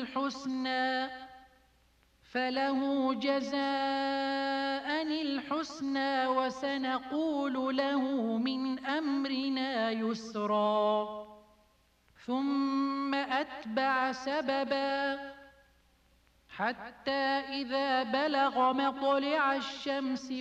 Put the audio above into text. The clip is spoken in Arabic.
الحسنى فله جزاء الحسنى وسنقول له من أمرنا يسرا ثم أتبع سببا حتى إذا بلغ مطلع الشمس